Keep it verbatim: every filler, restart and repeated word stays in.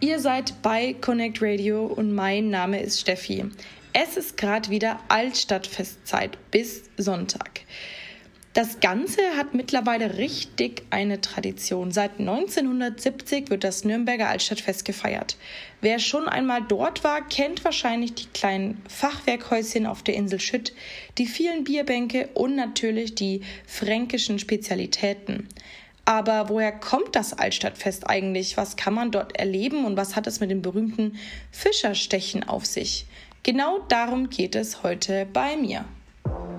Ihr seid bei Connect Radio und mein Name ist Steffi. Es ist gerade wieder Altstadtfestzeit bis Sonntag. Das Ganze hat mittlerweile richtig eine Tradition. Seit neunzehnhundertsiebzig wird das Nürnberger Altstadtfest gefeiert. Wer schon einmal dort war, kennt wahrscheinlich die kleinen Fachwerkhäuschen auf der Insel Schütt, die vielen Bierbänke und natürlich die fränkischen Spezialitäten. Aber woher kommt das Altstadtfest eigentlich? Was kann man dort erleben und was hat es mit dem berühmten Fischerstechen auf sich? Genau darum geht es heute bei mir.